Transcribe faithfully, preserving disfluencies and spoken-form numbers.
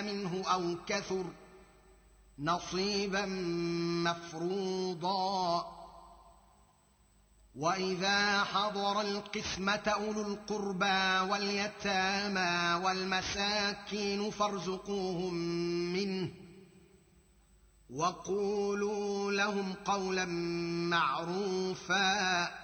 قل منه أو كثر نصيبا مفروضا. وإذا حضر القسمة أولو القربى واليتامى والمساكين فارزقوهم منه وقولوا لهم قولا معروفا